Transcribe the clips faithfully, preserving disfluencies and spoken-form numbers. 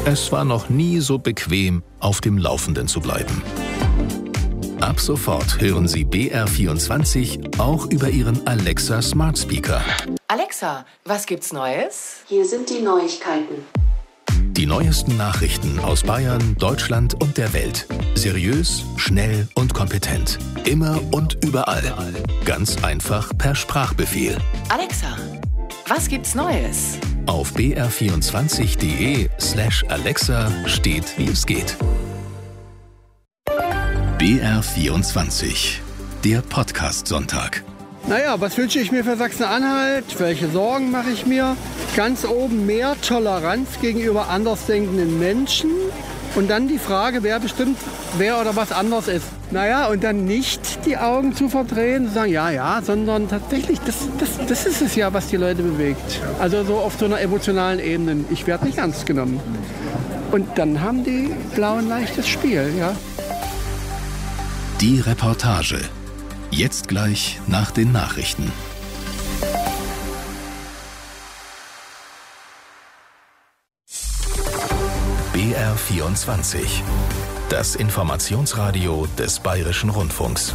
Es war noch nie so bequem, auf dem Laufenden zu bleiben. Ab sofort hören Sie B R vierundzwanzig auch über Ihren Alexa Smart Speaker. Alexa, was gibt's Neues? Hier sind die Neuigkeiten. Die neuesten Nachrichten aus Bayern, Deutschland und der Welt. Seriös, schnell und kompetent. Immer und überall. Ganz einfach per Sprachbefehl. Alexa, was gibt's Neues? Auf b r vierundzwanzig punkt de slash Alexa steht, wie es geht. B R vierundzwanzig, der Podcast-Sonntag. Naja, was wünsche ich mir für Sachsen-Anhalt? Welche Sorgen mache ich mir? Ganz oben mehr Toleranz gegenüber andersdenkenden Menschen. Und dann die Frage, wer bestimmt, wer oder was anders ist. Naja, und dann nicht die Augen zu verdrehen und sagen, ja, ja, sondern tatsächlich, das, das, das ist es ja, was die Leute bewegt. Also so auf so einer emotionalen Ebene. Ich werde nicht ernst genommen. Und dann haben die Blauen leichtes Spiel, ja. Die Reportage. Jetzt gleich nach den Nachrichten. B R vierundzwanzig. Das Informationsradio des Bayerischen Rundfunks.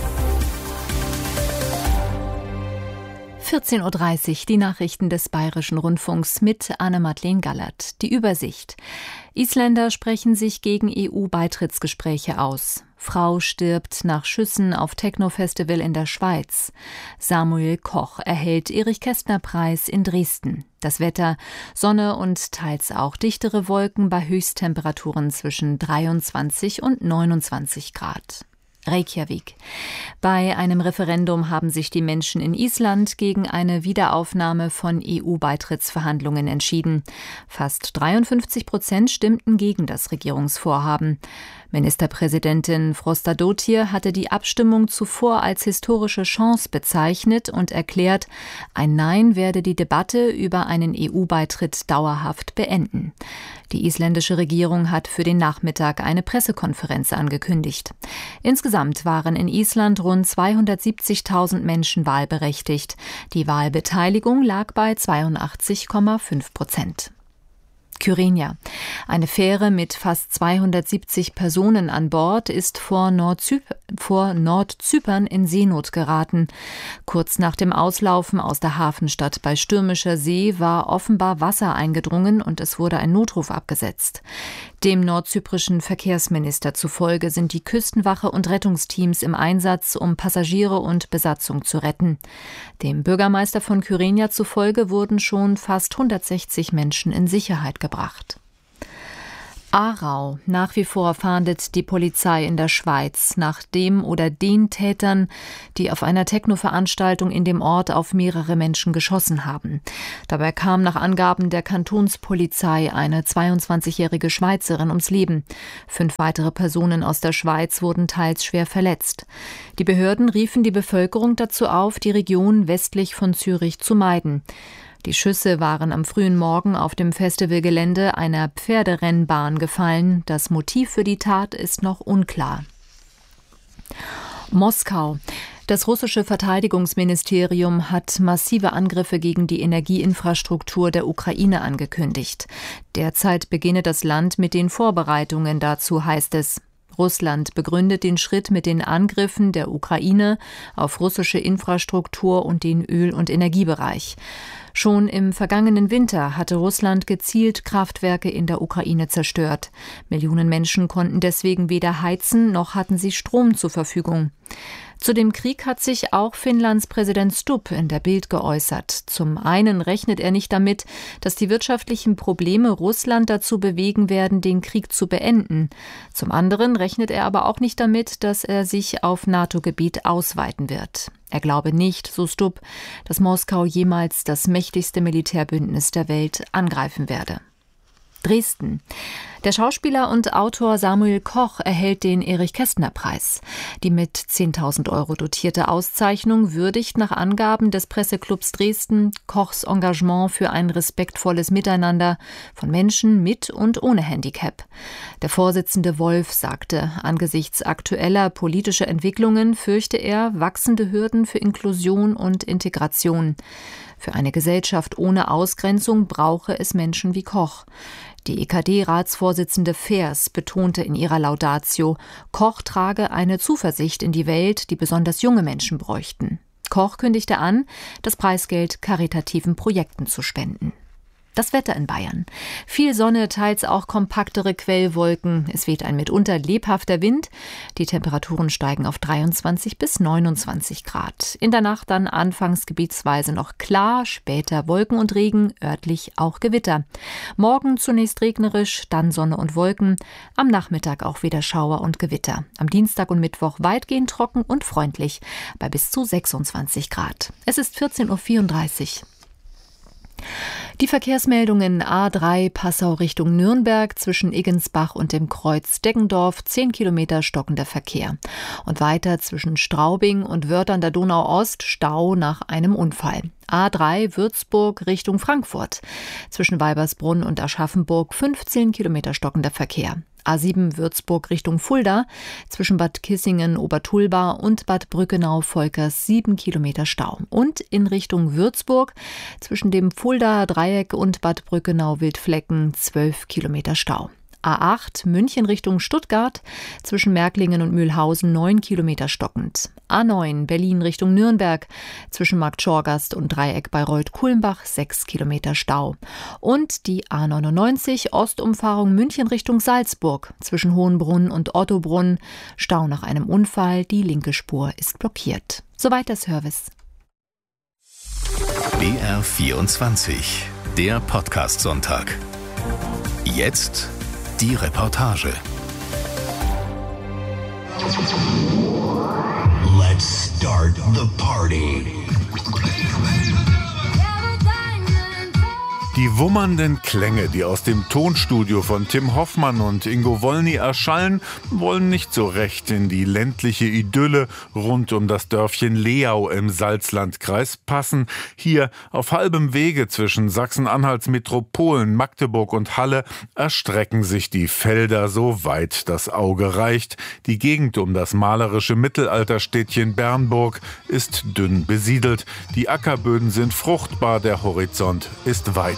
vierzehn Uhr dreißig, die Nachrichten des Bayerischen Rundfunks mit Anne-Madeleine Gallert. Die Übersicht. Isländer sprechen sich gegen E U-Beitrittsgespräche aus. Frau stirbt nach Schüssen auf Techno-Festival in der Schweiz. Samuel Koch erhält Erich-Kästner-Preis in Dresden. Das Wetter: Sonne und teils auch dichtere Wolken bei Höchsttemperaturen zwischen dreiundzwanzig und neunundzwanzig Grad. Reykjavik. Bei einem Referendum haben sich die Menschen in Island gegen eine Wiederaufnahme von E U-Beitrittsverhandlungen entschieden. Fast dreiundfünfzig Prozent stimmten gegen das Regierungsvorhaben. Ministerpräsidentin Frostadóttir hatte die Abstimmung zuvor als historische Chance bezeichnet und erklärt, ein Nein werde die Debatte über einen E U-Beitritt dauerhaft beenden. Die isländische Regierung hat für den Nachmittag eine Pressekonferenz angekündigt. Insgesamt waren in Island rund zweihundertsiebzigtausend Menschen wahlberechtigt. Die Wahlbeteiligung lag bei zweiundachtzig Komma fünf Prozent. Kyrenia. Eine Fähre mit fast zweihundertsiebzig Personen an Bord ist vor, Nordzyp- vor Nordzypern in Seenot geraten. Kurz nach dem Auslaufen aus der Hafenstadt bei stürmischer See war offenbar Wasser eingedrungen und es wurde ein Notruf abgesetzt. Dem nordzyprischen Verkehrsminister zufolge sind die Küstenwache und Rettungsteams im Einsatz, um Passagiere und Besatzung zu retten. Dem Bürgermeister von Kyrenia zufolge wurden schon fast hundertsechzig Menschen in Sicherheit gebracht. Aarau. Nach wie vor fahndet die Polizei in der Schweiz nach dem oder den Tätern, die auf einer Techno-Veranstaltung in dem Ort auf mehrere Menschen geschossen haben. Dabei kam nach Angaben der Kantonspolizei eine zweiundzwanzigjährige Schweizerin ums Leben. Fünf weitere Personen aus der Schweiz wurden teils schwer verletzt. Die Behörden riefen die Bevölkerung dazu auf, die Region westlich von Zürich zu meiden. Die Schüsse waren am frühen Morgen auf dem Festivalgelände einer Pferderennbahn gefallen. Das Motiv für die Tat ist noch unklar. Moskau. Das russische Verteidigungsministerium hat massive Angriffe gegen die Energieinfrastruktur der Ukraine angekündigt. Derzeit beginne das Land mit den Vorbereitungen dazu, heißt es. Russland begründet den Schritt mit den Angriffen der Ukraine auf russische Infrastruktur und den Öl- und Energiebereich. Schon im vergangenen Winter hatte Russland gezielt Kraftwerke in der Ukraine zerstört. Millionen Menschen konnten deswegen weder heizen, noch hatten sie Strom zur Verfügung. Zu dem Krieg hat sich auch Finnlands Präsident Stubb in der Bild geäußert. Zum einen rechnet er nicht damit, dass die wirtschaftlichen Probleme Russland dazu bewegen werden, den Krieg zu beenden. Zum anderen rechnet er aber auch nicht damit, dass er sich auf NATO-Gebiet ausweiten wird. Er glaube nicht, so Stubb, dass Moskau jemals das mächtigste Militärbündnis der Welt angreifen werde. Dresden. Der Schauspieler und Autor Samuel Koch erhält den Erich-Kästner-Preis. Die mit zehntausend Euro dotierte Auszeichnung würdigt nach Angaben des Presseclubs Dresden Kochs Engagement für ein respektvolles Miteinander von Menschen mit und ohne Handicap. Der Vorsitzende Wolf sagte, angesichts aktueller politischer Entwicklungen fürchte er wachsende Hürden für Inklusion und Integration. Für eine Gesellschaft ohne Ausgrenzung brauche es Menschen wie Koch. Die E K D-Ratsvorsitzende Feers betonte in ihrer Laudatio, Koch trage eine Zuversicht in die Welt, die besonders junge Menschen bräuchten. Koch kündigte an, das Preisgeld karitativen Projekten zu spenden. Das Wetter in Bayern. Viel Sonne, teils auch kompaktere Quellwolken. Es weht ein mitunter lebhafter Wind. Die Temperaturen steigen auf dreiundzwanzig bis neunundzwanzig Grad. In der Nacht dann anfangs gebietsweise noch klar, später Wolken und Regen, örtlich auch Gewitter. Morgen zunächst regnerisch, dann Sonne und Wolken. Am Nachmittag auch wieder Schauer und Gewitter. Am Dienstag und Mittwoch weitgehend trocken und freundlich bei bis zu sechsundzwanzig Grad. Es ist vierzehn Uhr vierunddreißig. Die Verkehrsmeldungen: A drei Passau Richtung Nürnberg zwischen Iggensbach und dem Kreuz Deggendorf, zehn Kilometer stockender Verkehr. Und weiter zwischen Straubing und Wörth an der Donau-Ost Stau nach einem Unfall. A drei Würzburg Richtung Frankfurt zwischen Weibersbrunn und Aschaffenburg, fünfzehn Kilometer stockender Verkehr. A sieben Würzburg Richtung Fulda zwischen Bad Kissingen, Obertulba und Bad Brückenau-Volkers, sieben Kilometer Stau. Und in Richtung Würzburg zwischen dem Fuldaer Dreieck und Bad Brückenau-Wildflecken, zwölf Kilometer Stau. A acht München Richtung Stuttgart zwischen Märklingen und Mühlhausen, neun Kilometer stockend. A neun Berlin Richtung Nürnberg zwischen Marktschorgast und Dreieck Bayreuth-Kulmbach, sechs Kilometer Stau. Und die A neunundneunzig Ostumfahrung München Richtung Salzburg zwischen Hohenbrunn und Ottobrunn, Stau nach einem Unfall, die linke Spur ist blockiert. Soweit der Service. B R vierundzwanzig, der Podcast-Sonntag. Jetzt die Reportage. Let's start the party. Die wummernden Klänge, die aus dem Tonstudio von Tim Hoffmann und Ingo Wolny erschallen, wollen nicht so recht in die ländliche Idylle rund um das Dörfchen Lehau im Salzlandkreis passen. Hier auf halbem Wege zwischen Sachsen-Anhalts Metropolen Magdeburg und Halle erstrecken sich die Felder so weit das Auge reicht. Die Gegend um das malerische Mittelalterstädtchen Bernburg ist dünn besiedelt. Die Ackerböden sind fruchtbar, der Horizont ist weit.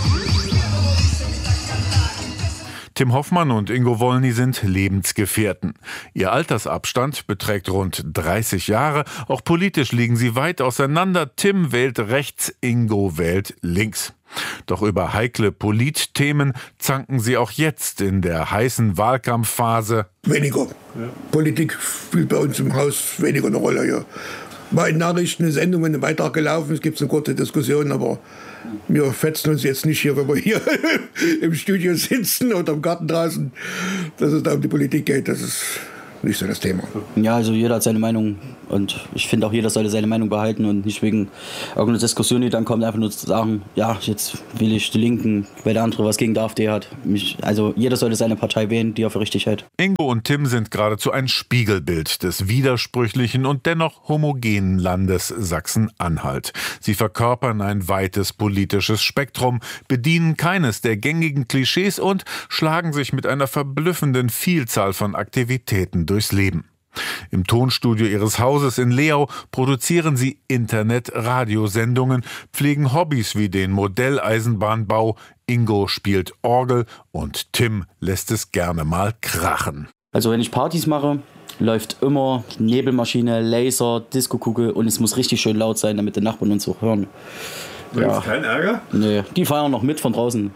Tim Hoffmann und Ingo Wolny sind Lebensgefährten. Ihr Altersabstand beträgt rund dreißig Jahre. Auch politisch liegen sie weit auseinander. Tim wählt rechts, Ingo wählt links. Doch über heikle Politthemen zanken sie auch jetzt in der heißen Wahlkampfphase. Weniger. Ja. Politik spielt bei uns im Haus weniger eine Rolle. Ja. Mal in Nachrichten eine Sendung, wenn ein Beitrag gelaufen ist, gibt es eine kurze Diskussion, aber wir fetzen uns jetzt nicht hier, wenn wir hier im Studio sitzen oder im Garten draußen, dass es da um die Politik geht. Das ist nicht so das Thema. Ja, also jeder hat seine Meinung und ich finde auch, jeder sollte seine Meinung behalten und nicht wegen irgendeiner Diskussion, die dann kommt, einfach nur zu sagen, ja, jetzt will ich die Linken, weil der andere was gegen die AfD hat. Mich, also jeder sollte seine Partei wählen, die er für richtig hält. Ingo und Tim sind geradezu ein Spiegelbild des widersprüchlichen und dennoch homogenen Landes Sachsen-Anhalt. Sie verkörpern ein weites politisches Spektrum, bedienen keines der gängigen Klischees und schlagen sich mit einer verblüffenden Vielzahl von Aktivitäten durchs Leben. Im Tonstudio ihres Hauses in Lehau produzieren sie Internet-Radiosendungen, pflegen Hobbys wie den Modelleisenbahnbau. Ingo spielt Orgel und Tim lässt es gerne mal krachen. Also wenn ich Partys mache, läuft immer Nebelmaschine, Laser, Diskokugel und es muss richtig schön laut sein, damit die Nachbarn uns auch hören. Gibt es keinen Ärger? Nee, die feiern noch mit von draußen.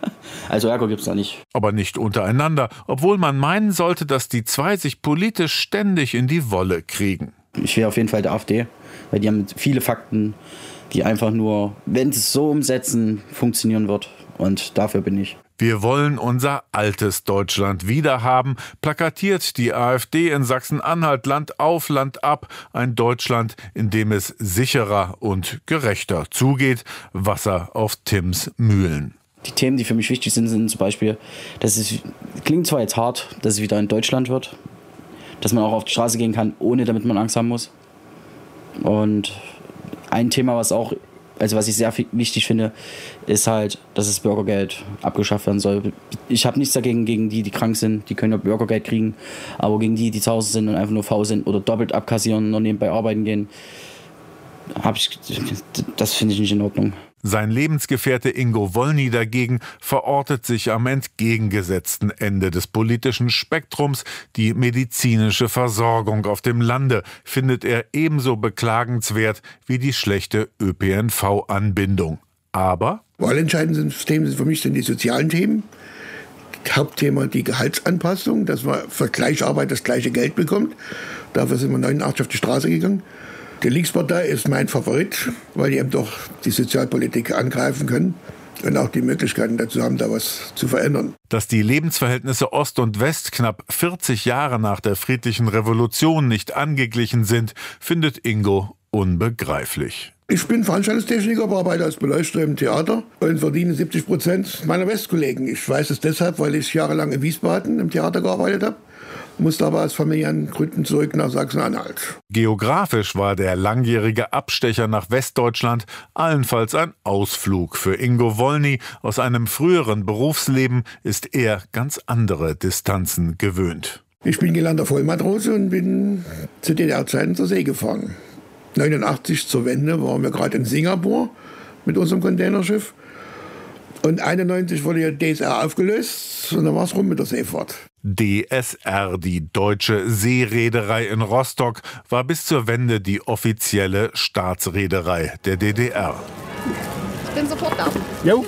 Also Ärger gibt's da nicht. Aber nicht untereinander, obwohl man meinen sollte, dass die zwei sich politisch ständig in die Wolle kriegen. Ich wäre auf jeden Fall der AfD, weil die haben viele Fakten, die einfach nur, wenn sie es so umsetzen, funktionieren wird. Und dafür bin ich. Wir wollen unser altes Deutschland wiederhaben, plakatiert die AfD in Sachsen-Anhalt Land auf, Land ab. Ein Deutschland, in dem es sicherer und gerechter zugeht. Wasser auf Tims Mühlen. Die Themen, die für mich wichtig sind, sind zum Beispiel, dass es klingt zwar jetzt hart, dass es wieder in Deutschland wird, dass man auch auf die Straße gehen kann, ohne damit man Angst haben muss. Und ein Thema, was auch Also was ich sehr wichtig finde, ist halt, dass das Bürgergeld abgeschafft werden soll. Ich habe nichts dagegen, gegen die, die krank sind, die können ja Bürgergeld kriegen, aber gegen die, die zu Hause sind und einfach nur faul sind oder doppelt abkassieren und noch nebenbei arbeiten gehen, hab ich, das finde ich nicht in Ordnung. Sein Lebensgefährte Ingo Wolny dagegen verortet sich am entgegengesetzten Ende des politischen Spektrums. Die medizinische Versorgung auf dem Lande findet er ebenso beklagenswert wie die schlechte Ö P N V-Anbindung. Aber wahlentscheidende Themen sind für mich sind die sozialen Themen. Hauptthema die Gehaltsanpassung, dass man für gleiche Arbeit das gleiche Geld bekommt. Dafür sind wir neunundachtzig auf die Straße gegangen. Die Linkspartei ist mein Favorit, weil die eben doch die Sozialpolitik angreifen können und auch die Möglichkeiten dazu haben, da was zu verändern. Dass die Lebensverhältnisse Ost und West knapp vierzig Jahre nach der friedlichen Revolution nicht angeglichen sind, findet Ingo unbegreiflich. Ich bin Veranstaltungstechniker, arbeite als Beleuchter im Theater und verdiene siebzig Prozent meiner Westkollegen. Ich weiß es deshalb, weil ich jahrelang in Wiesbaden im Theater gearbeitet habe. Musste aber aus familiären Gründen zurück nach Sachsen-Anhalt. Geografisch war der langjährige Abstecher nach Westdeutschland allenfalls ein Ausflug. Für Ingo Wolny aus einem früheren Berufsleben ist er ganz andere Distanzen gewöhnt. Ich bin gelernter Vollmatrose und bin zu D D R-Zeiten zur See gefahren. neunundachtzig zur Wende waren wir gerade in Singapur mit unserem Containerschiff. Und einundneunzig wurde ja D S R aufgelöst und dann war es rum mit der Seefahrt. D S R, die Deutsche Seereederei in Rostock, war bis zur Wende die offizielle Staatsreederei der D D R. Ich bin sofort da. Jo.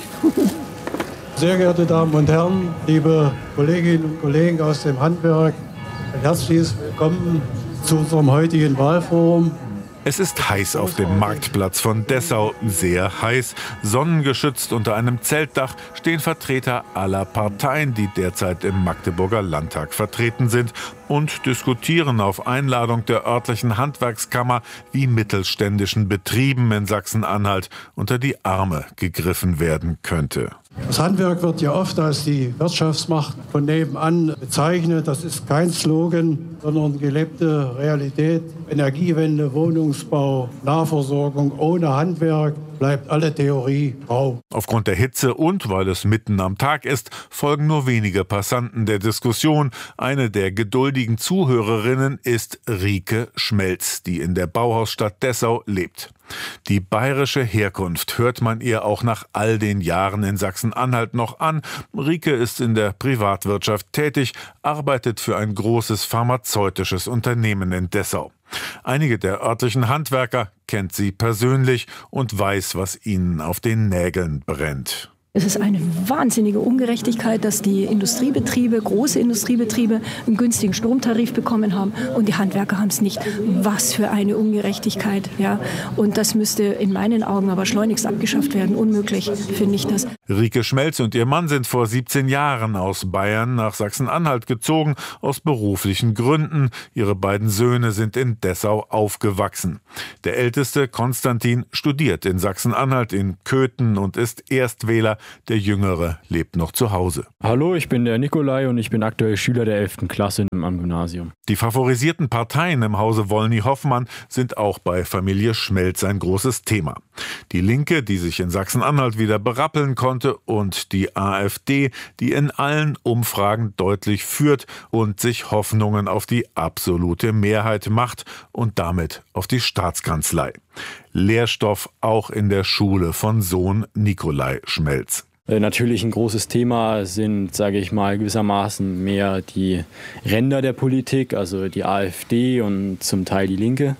Sehr geehrte Damen und Herren, liebe Kolleginnen und Kollegen aus dem Handwerk, ein herzliches Willkommen zu unserem heutigen Wahlforum. Es ist heiß auf dem Marktplatz von Dessau, sehr heiß. Sonnengeschützt unter einem Zeltdach stehen Vertreter aller Parteien, die derzeit im Magdeburger Landtag vertreten sind und diskutieren auf Einladung der örtlichen Handwerkskammer, wie mittelständischen Betrieben in Sachsen-Anhalt unter die Arme gegriffen werden könnte. Das Handwerk wird ja oft als die Wirtschaftsmacht von nebenan bezeichnet. Das ist kein Slogan, sondern gelebte Realität. Energiewende, Wohnungsbau, Nahversorgung ohne Handwerk bleibt alle Theorie grau. Aufgrund der Hitze und weil es mitten am Tag ist, folgen nur wenige Passanten der Diskussion. Eine der geduldigen Zuhörerinnen ist Rike Schmelz, die in der Bauhausstadt Dessau lebt. Die bayerische Herkunft hört man ihr auch nach all den Jahren in Sachsen-Anhalt noch an. Rike ist in der Privatwirtschaft tätig, arbeitet für ein großes pharmazeutisches Unternehmen in Dessau. Einige der örtlichen Handwerker kennt sie persönlich und weiß, was ihnen auf den Nägeln brennt. Es ist eine wahnsinnige Ungerechtigkeit, dass die Industriebetriebe, große Industriebetriebe, einen günstigen Stromtarif bekommen haben und die Handwerker haben es nicht. Was für eine Ungerechtigkeit, ja. Und das müsste in meinen Augen aber schleunigst abgeschafft werden. Unmöglich, finde ich das. Rike Schmelz und ihr Mann sind vor siebzehn Jahren aus Bayern nach Sachsen-Anhalt gezogen, aus beruflichen Gründen. Ihre beiden Söhne sind in Dessau aufgewachsen. Der älteste, Konstantin, studiert in Sachsen-Anhalt in Köthen und ist Erstwähler. Der Jüngere lebt noch zu Hause. Hallo, ich bin der Nikolai und ich bin aktuell Schüler der elften Klasse am Gymnasium. Die favorisierten Parteien im Hause Wolny-Hoffmann sind auch bei Familie Schmelz ein großes Thema. Die Linke, die sich in Sachsen-Anhalt wieder berappeln konnte, und die AfD, die in allen Umfragen deutlich führt und sich Hoffnungen auf die absolute Mehrheit macht und damit auf die Staatskanzlei. Lehrstoff auch in der Schule von Sohn Nikolai Schmelz. Natürlich ein großes Thema sind, sage ich mal, gewissermaßen mehr die Ränder der Politik, also die AfD und zum Teil die Linke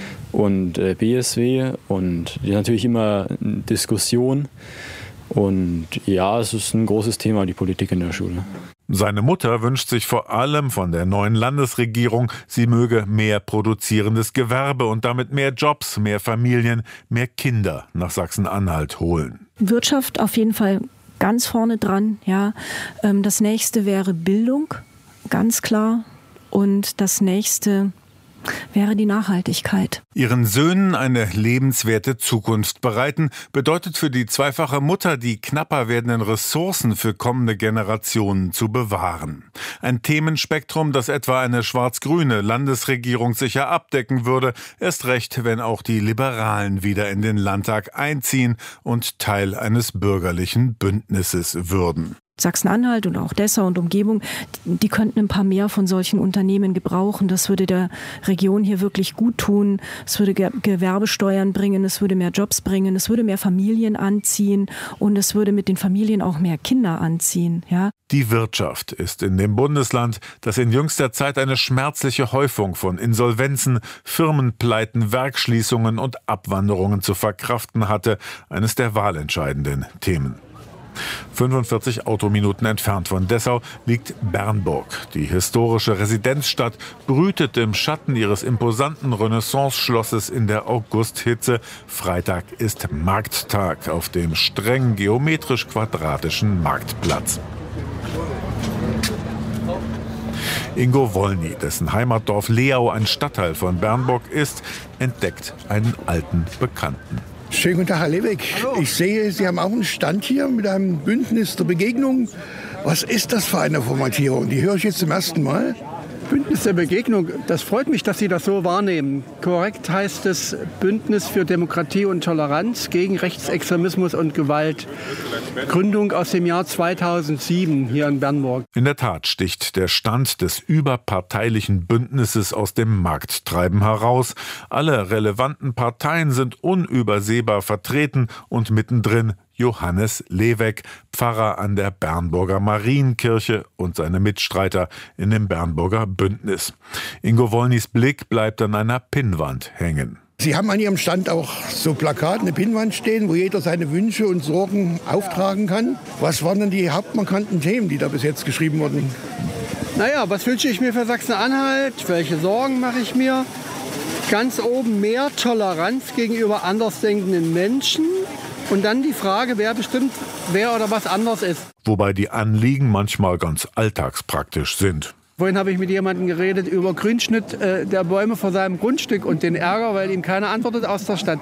und äh, B S W. Und die natürlich immer eine Diskussion. Und ja, es ist ein großes Thema, die Politik in der Schule. Seine Mutter wünscht sich vor allem von der neuen Landesregierung, sie möge mehr produzierendes Gewerbe und damit mehr Jobs, mehr Familien, mehr Kinder nach Sachsen-Anhalt holen. Wirtschaft auf jeden Fall ganz vorne dran. Ja. Das nächste wäre Bildung, ganz klar. Und das nächste wäre die Nachhaltigkeit. Ihren Söhnen eine lebenswerte Zukunft bereiten, bedeutet für die zweifache Mutter, die knapper werdenden Ressourcen für kommende Generationen zu bewahren. Ein Themenspektrum, das etwa eine schwarz-grüne Landesregierung sicher abdecken würde, erst recht, wenn auch die Liberalen wieder in den Landtag einziehen und Teil eines bürgerlichen Bündnisses würden. Sachsen-Anhalt und auch Dessau und Umgebung, die könnten ein paar mehr von solchen Unternehmen gebrauchen. Das würde der Region hier wirklich gut tun. Es würde Gewerbesteuern bringen, es würde mehr Jobs bringen, es würde mehr Familien anziehen und es würde mit den Familien auch mehr Kinder anziehen. Ja? Die Wirtschaft ist in dem Bundesland, das in jüngster Zeit eine schmerzliche Häufung von Insolvenzen, Firmenpleiten, Werksschließungen und Abwanderungen zu verkraften hatte, eines der wahlentscheidenden Themen. fünfundvierzig Autominuten entfernt von Dessau liegt Bernburg. Die historische Residenzstadt brütet im Schatten ihres imposanten Renaissance-Schlosses in der Augusthitze. Freitag ist Markttag auf dem streng geometrisch-quadratischen Marktplatz. Ingo Wolny, dessen Heimatdorf Leau ein Stadtteil von Bernburg ist, entdeckt einen alten Bekannten. Schönen guten Tag, Herr Leweck. Hallo. Ich sehe, Sie haben auch einen Stand hier mit einem Bündnis der Begegnung. Was ist das für eine Formatierung? Die höre ich jetzt zum ersten Mal. Bündnis der Begegnung, das freut mich, dass Sie das so wahrnehmen. Korrekt heißt es Bündnis für Demokratie und Toleranz gegen Rechtsextremismus und Gewalt. Gründung aus dem Jahr zweitausendsieben hier in Bernburg. In der Tat sticht der Stand des überparteilichen Bündnisses aus dem Markttreiben heraus. Alle relevanten Parteien sind unübersehbar vertreten und mittendrin Johannes Leweck, Pfarrer an der Bernburger Marienkirche und seine Mitstreiter in dem Bernburger Bündnis. Ingo Wolnys Blick bleibt an einer Pinnwand hängen. Sie haben an Ihrem Stand auch so Plakate, eine Pinnwand stehen, wo jeder seine Wünsche und Sorgen auftragen kann. Was waren denn die hauptmarkanten Themen, die da bis jetzt geschrieben wurden? Naja, was wünsche ich mir für Sachsen-Anhalt? Welche Sorgen mache ich mir? Ganz oben mehr Toleranz gegenüber andersdenkenden Menschen. Und dann die Frage, wer bestimmt, wer oder was anders ist. Wobei die Anliegen manchmal ganz alltagspraktisch sind. Vorhin habe ich mit jemandem geredet über Grünschnitt äh, der Bäume vor seinem Grundstück und den Ärger, weil ihm keiner antwortet aus der Stadt.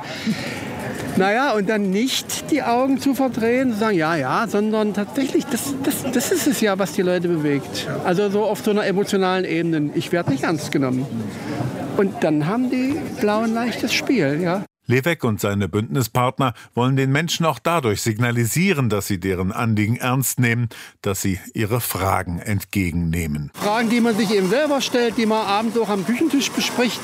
Naja, und dann nicht die Augen zu verdrehen, zu sagen, ja, ja, sondern tatsächlich, das, das, das ist es ja, was die Leute bewegt. Also so auf so einer emotionalen Ebene. Ich werde nicht ernst genommen. Und dann haben die Blauen leichtes Spiel, ja. Leweck und seine Bündnispartner wollen den Menschen auch dadurch signalisieren, dass sie deren Anliegen ernst nehmen, dass sie ihre Fragen entgegennehmen. Fragen, die man sich eben selber stellt, die man abends auch am Küchentisch bespricht,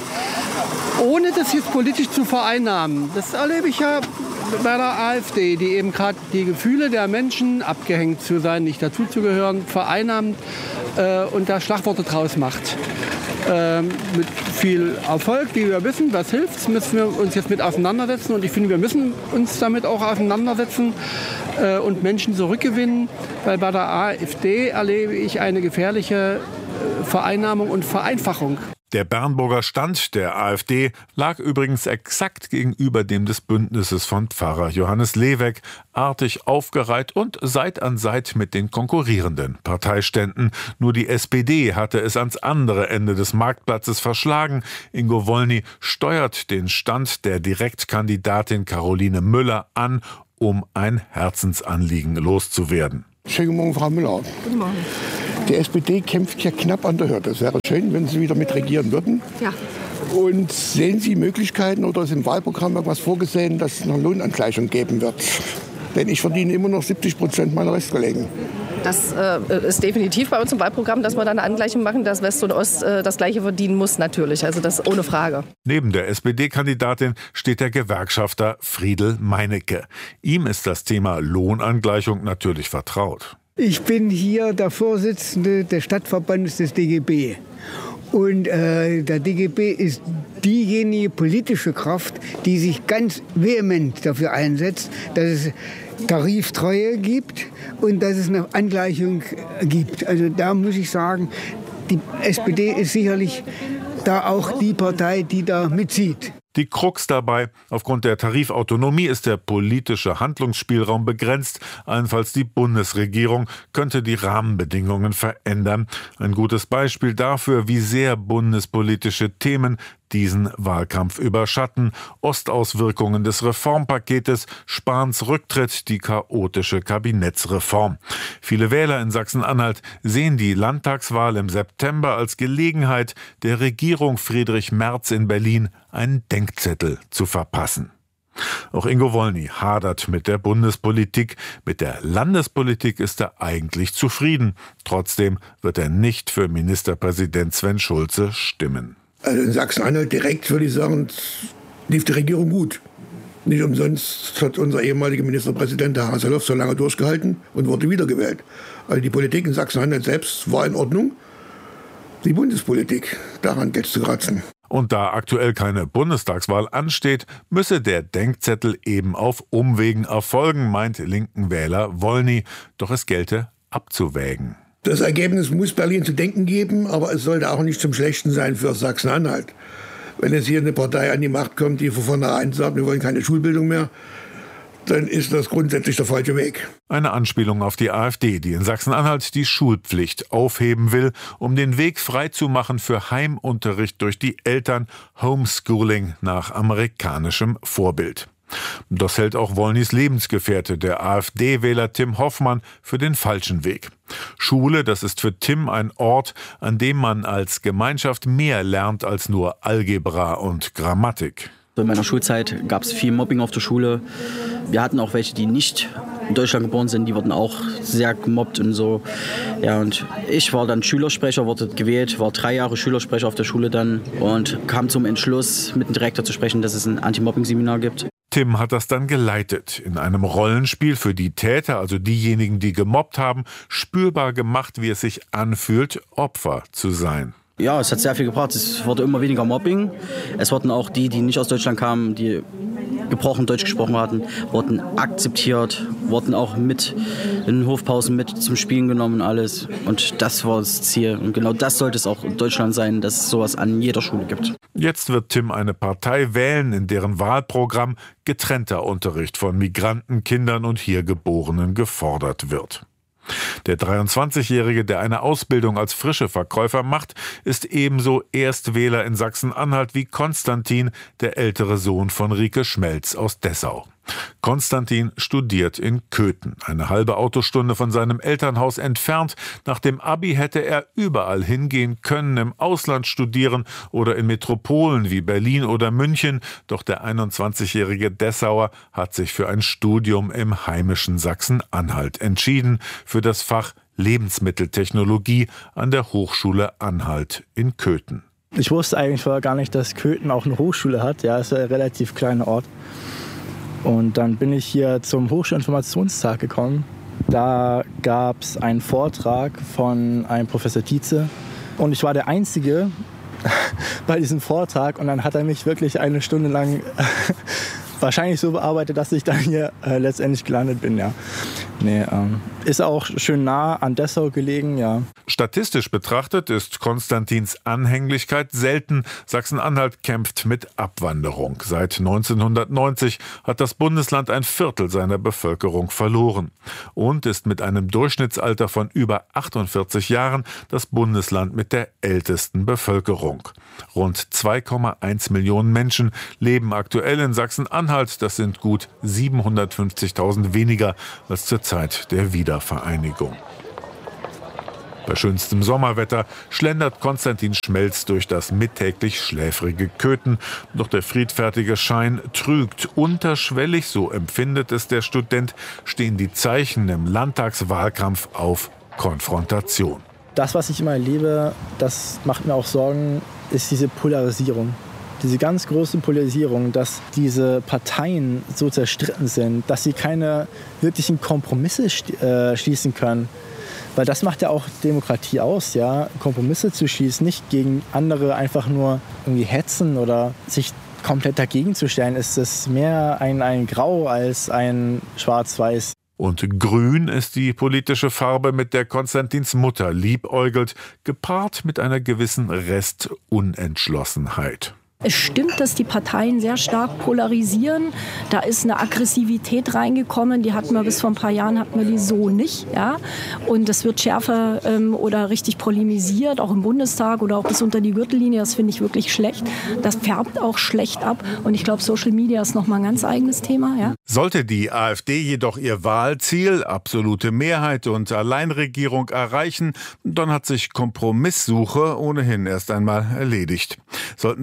ohne das jetzt politisch zu vereinnahmen. Das erlebe ich ja bei der AfD, die eben gerade die Gefühle der Menschen, abgehängt zu sein, nicht dazuzugehören, vereinnahmt äh, und da Schlagworte draus macht. Ähm, mit viel Erfolg, wie wir wissen, was hilft, müssen wir uns jetzt mit auseinandersetzen. Und ich finde, wir müssen uns damit auch auseinandersetzen äh, und Menschen zurückgewinnen. Weil bei der AfD erlebe ich eine gefährliche äh, Vereinnahmung und Vereinfachung. Der Bernburger Stand der AfD lag übrigens exakt gegenüber dem des Bündnisses von Pfarrer Johannes Leweck, artig aufgereiht und Seit an Seit mit den konkurrierenden Parteiständen. Nur die S P D hatte es ans andere Ende des Marktplatzes verschlagen. Ingo Wolny steuert den Stand der Direktkandidatin Caroline Müller an, um ein Herzensanliegen loszuwerden. Schönen guten Morgen, Frau Müller. Guten Morgen. Die S P D kämpft ja knapp an der Hürde. Es wäre schön, wenn Sie wieder mit regieren würden. Ja. Und sehen Sie Möglichkeiten oder ist im Wahlprogramm etwas vorgesehen, dass es eine Lohnangleichung geben wird? Denn ich verdiene immer noch siebzig Prozent meiner Restkollegen. Das äh, ist definitiv bei uns im Wahlprogramm, dass wir da eine Angleichung machen, dass West und Ost äh, das Gleiche verdienen muss natürlich. Also das ohne Frage. Neben der S P D-Kandidatin steht der Gewerkschafter Friedel Meinecke. Ihm ist das Thema Lohnangleichung natürlich vertraut. Ich bin hier der Vorsitzende des Stadtverbandes des D G B. Und äh, der D G B ist diejenige politische Kraft, die sich ganz vehement dafür einsetzt, dass es Tariftreue gibt und dass es eine Angleichung gibt. Also da muss ich sagen, die S P D ist sicherlich da auch die Partei, die da mitzieht. Die Krux dabei: Aufgrund der Tarifautonomie ist der politische Handlungsspielraum begrenzt. Allenfalls die Bundesregierung könnte die Rahmenbedingungen verändern. Ein gutes Beispiel dafür, wie sehr bundespolitische Themen diesen Wahlkampf überschatten. Ostauswirkungen des Reformpaketes, Spahns Rücktritt, die chaotische Kabinettsreform. Viele Wähler in Sachsen-Anhalt sehen die Landtagswahl im September als Gelegenheit, der Regierung Friedrich Merz in Berlin einen Denkzettel zu verpassen. Auch Ingo Wolny hadert mit der Bundespolitik. Mit der Landespolitik ist er eigentlich zufrieden. Trotzdem wird er nicht für Ministerpräsident Sven Schulze stimmen. Also in Sachsen-Anhalt direkt würde ich sagen, lief die Regierung gut. Nicht umsonst hat unser ehemaliger Ministerpräsident, der Haseloff, so lange durchgehalten und wurde wiedergewählt. Also die Politik in Sachsen-Anhalt selbst war in Ordnung. Die Bundespolitik, daran gilt es zu kratzen. Und da aktuell keine Bundestagswahl ansteht, müsse der Denkzettel eben auf Umwegen erfolgen, meint linken Wähler Wolny. Doch es gelte abzuwägen. Das Ergebnis muss Berlin zu denken geben, aber es sollte auch nicht zum Schlechten sein für Sachsen-Anhalt. Wenn jetzt hier eine Partei an die Macht kommt, die von vornherein sagt, wir wollen keine Schulbildung mehr, dann ist das grundsätzlich der falsche Weg. Eine Anspielung auf die AfD, die in Sachsen-Anhalt die Schulpflicht aufheben will, um den Weg freizumachen für Heimunterricht durch die Eltern, Homeschooling nach amerikanischem Vorbild. Das hält auch Wolnys Lebensgefährte, der AfD-Wähler Tim Hoffmann, für den falschen Weg. Schule, das ist für Tim ein Ort, an dem man als Gemeinschaft mehr lernt als nur Algebra und Grammatik. In meiner Schulzeit gab es viel Mobbing auf der Schule. Wir hatten auch welche, die nicht in Deutschland geboren sind, die wurden auch sehr gemobbt und so. Ja, und ich war dann Schülersprecher, wurde gewählt, war drei Jahre Schülersprecher auf der Schule dann und kam zum Entschluss, mit dem Direktor zu sprechen, dass es ein Anti-Mobbing-Seminar gibt. Tim hat das dann geleitet, in einem Rollenspiel für die Täter, also diejenigen, die gemobbt haben, spürbar gemacht, wie es sich anfühlt, Opfer zu sein. Ja, es hat sehr viel gebracht. Es wurde immer weniger Mobbing. Es wurden auch die, die nicht aus Deutschland kamen, die gebrochen Deutsch gesprochen hatten, wurden akzeptiert, wurden auch mit in den Hofpausen mit zum Spielen genommen und alles. Und das war das Ziel. Und genau das sollte es auch in Deutschland sein, dass es sowas an jeder Schule gibt. Jetzt wird Tim eine Partei wählen, in deren Wahlprogramm getrennter Unterricht von Migranten, Kindern und hier Geborenen gefordert wird. Der dreiundzwanzigjährige, der eine Ausbildung als Frischeverkäufer macht, ist ebenso Erstwähler in Sachsen-Anhalt wie Konstantin, der ältere Sohn von Rike Schmelz aus Dessau. Konstantin studiert in Köthen, eine halbe Autostunde von seinem Elternhaus entfernt. Nach dem Abi hätte er überall hingehen können, im Ausland studieren oder in Metropolen wie Berlin oder München. Doch der einundzwanzigjährige Dessauer hat sich für ein Studium im heimischen Sachsen-Anhalt entschieden, für das Fach Lebensmitteltechnologie an der Hochschule Anhalt in Köthen. Ich wusste eigentlich vorher gar nicht, dass Köthen auch eine Hochschule hat. Ja, es ist ein relativ kleiner Ort. Und dann bin ich hier zum Hochschulinformationstag gekommen. Da gab es einen Vortrag von einem Professor Tietze. Und ich war der Einzige bei diesem Vortrag. Und dann hat er mich wirklich eine Stunde lang wahrscheinlich so bearbeitet, dass ich dann hier äh, letztendlich gelandet bin. Ja. Nee, ähm, ist auch schön nah an Dessau gelegen, ja. Statistisch betrachtet ist Konstantins Anhänglichkeit selten. Sachsen-Anhalt kämpft mit Abwanderung. Seit neunzehnhundertneunzig hat das Bundesland ein Viertel seiner Bevölkerung verloren und ist mit einem Durchschnittsalter von über achtundvierzig Jahren das Bundesland mit der ältesten Bevölkerung. Rund zwei Komma eins Millionen Menschen leben aktuell in Sachsen-Anhalt. Das sind gut siebenhundertfünfzigtausend weniger als zur Zeit der Wiedervereinigung. Bei schönstem Sommerwetter schlendert Konstantin Schmelz durch das mittäglich schläfrige Köthen. Doch der friedfertige Schein trügt. Unterschwellig, so empfindet es der Student, stehen die Zeichen im Landtagswahlkampf auf Konfrontation. Das, was ich immer erlebe, das macht mir auch Sorgen, ist diese Polarisierung. Diese ganz große Polarisierung, dass diese Parteien so zerstritten sind, dass sie keine wirklichen Kompromisse schließen können. Weil das macht ja auch Demokratie aus, ja, Kompromisse zu schließen, nicht gegen andere einfach nur irgendwie hetzen oder sich komplett dagegen zu stellen, ist es mehr ein, ein Grau als ein Schwarz-Weiß. Und grün ist die politische Farbe, mit der Konstantins Mutter liebäugelt, gepaart mit einer gewissen Restunentschlossenheit. Es stimmt, dass die Parteien sehr stark polarisieren. Da ist eine Aggressivität reingekommen, die hatten wir bis vor ein paar Jahren hatten wir die so nicht. Ja? Und das wird schärfer ähm, oder richtig polemisiert, auch im Bundestag oder auch bis unter die Gürtellinie. Das finde ich wirklich schlecht. Das färbt auch schlecht ab. Und ich glaube, Social Media ist nochmal ein ganz eigenes Thema. Ja? Sollte die AfD jedoch ihr Wahlziel, absolute Mehrheit und Alleinregierung erreichen, dann hat sich Kompromisssuche ohnehin erst einmal erledigt. Sollten sich die Prognosen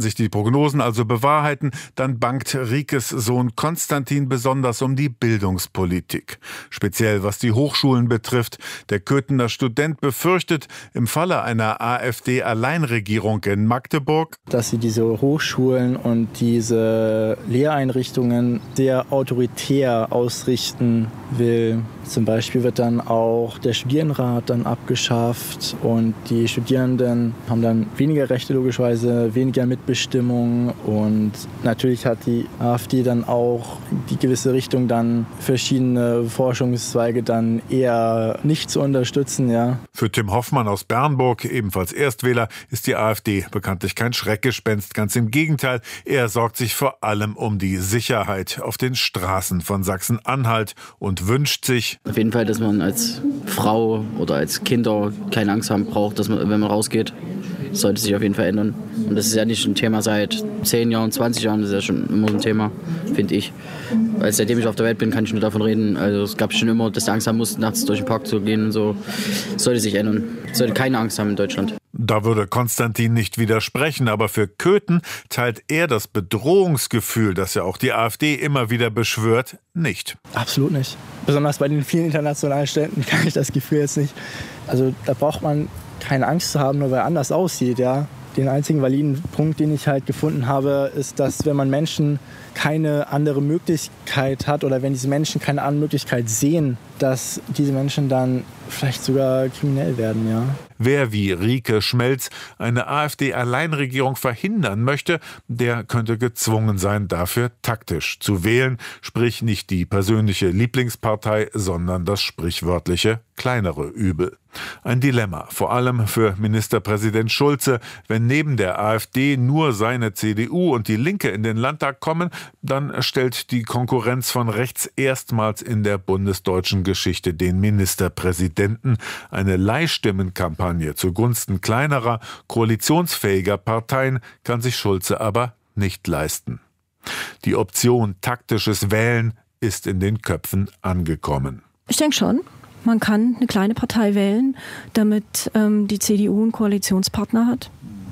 Prognosen also bewahrheiten, dann bangt Riekes Sohn Konstantin besonders um die Bildungspolitik. Speziell was die Hochschulen betrifft. Der Köthener Student befürchtet, im Falle einer AfD-Alleinregierung in Magdeburg, dass sie diese Hochschulen und diese Lehreinrichtungen sehr autoritär ausrichten will. Zum Beispiel wird dann auch der Studierendenrat dann abgeschafft und die Studierenden haben dann weniger Rechte logischerweise, weniger Mitbestimmung und natürlich hat die AfD dann auch die gewisse Richtung, dann verschiedene Forschungszweige dann eher nicht zu unterstützen. Ja. Für Tim Hoffmann aus Bernburg, ebenfalls Erstwähler, ist die AfD bekanntlich kein Schreckgespenst. Ganz im Gegenteil, er sorgt sich vor allem um die Sicherheit auf den Straßen von Sachsen-Anhalt und wünscht sich, auf jeden Fall, dass man als Frau oder als Kinder keine Angst haben braucht, dass man, wenn man rausgeht. Das sollte sich auf jeden Fall ändern. Und das ist ja nicht ein Thema seit zehn Jahren, zwanzig Jahren, das ist ja schon immer ein Thema, finde ich. Weil seitdem ich auf der Welt bin, kann ich nur davon reden. Also es gab schon immer, dass du Angst haben musst, nachts durch den Park zu gehen und so. Das sollte sich ändern. Es sollte keine Angst haben in Deutschland. Da würde Konstantin nicht widersprechen, aber für Köthen teilt er das Bedrohungsgefühl, das ja auch die AfD immer wieder beschwört, nicht. Absolut nicht. Besonders bei den vielen internationalen Städten kann ich das Gefühl jetzt nicht. Also da braucht man keine Angst zu haben, nur weil er anders aussieht. Ja. Den einzigen validen Punkt, den ich halt gefunden habe, ist, dass wenn man Menschen keine andere Möglichkeit hat oder wenn diese Menschen keine andere Möglichkeit sehen, dass diese Menschen dann vielleicht sogar kriminell werden, ja. Wer wie Rieke Schmelz eine AfD-Alleinregierung verhindern möchte, der könnte gezwungen sein, dafür taktisch zu wählen, sprich nicht die persönliche Lieblingspartei, sondern das sprichwörtliche kleinere Übel. Ein Dilemma, vor allem für Ministerpräsident Schulze. Wenn neben der AfD nur seine C D U und die Linke in den Landtag kommen, dann stellt die Konkurrenz von rechts erstmals in der bundesdeutschen Geschichte den Ministerpräsidenten. Eine Leihstimmenkampagne zugunsten kleinerer, koalitionsfähiger Parteien kann sich Schulze aber nicht leisten. Die Option taktisches Wählen ist in den Köpfen angekommen. Ich denke schon. Man kann eine kleine Partei wählen, damit ähm, die C D U einen Koalitionspartner hat.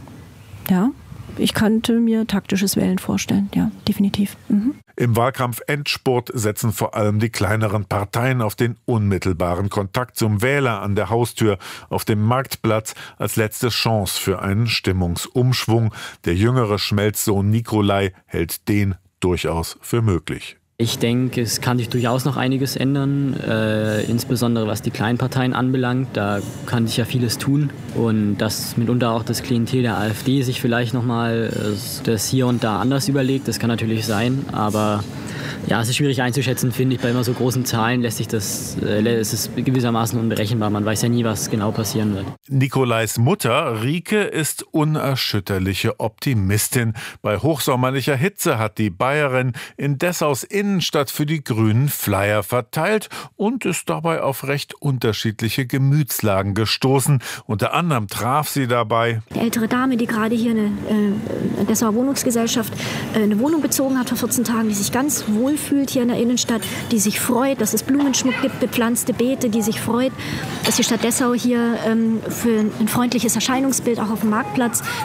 Ja, ich könnte mir taktisches Wählen vorstellen, ja, definitiv. Mhm. Im Wahlkampf-Endspurt setzen vor allem die kleineren Parteien auf den unmittelbaren Kontakt zum Wähler an der Haustür, auf dem Marktplatz als letzte Chance für einen Stimmungsumschwung. Der jüngere Schmelzsohn Nikolai hält den durchaus für möglich. Ich denke, es kann sich durchaus noch einiges ändern, äh, insbesondere was die kleinen Parteien anbelangt. Da kann sich ja vieles tun und dass mitunter auch das Klientel der AfD sich vielleicht nochmal äh, das hier und da anders überlegt, das kann natürlich sein, aber ja, es ist schwierig einzuschätzen, finde ich. Bei immer so großen Zahlen lässt sich das, äh, es ist gewissermaßen unberechenbar. Man weiß ja nie, was genau passieren wird. Nikolais Mutter, Rieke, ist unerschütterliche Optimistin. Bei hochsommerlicher Hitze hat die Bayerin in Dessaus Innenstadt für die Grünen Flyer verteilt und ist dabei auf recht unterschiedliche Gemütslagen gestoßen. Unter anderem traf sie dabei eine ältere Dame, die gerade hier eine äh, Dessauer Wohnungsgesellschaft äh, eine Wohnung bezogen hat vor vierzehn Tagen, die sich ganz wohl fühlt hier in der Innenstadt, die sich freut, dass es Blumenschmuck gibt, bepflanzte Beete, die sich freut, dass die Stadt Dessau hier ähm, für ein freundliches Erscheinungsbild auch auf dem Marktplatz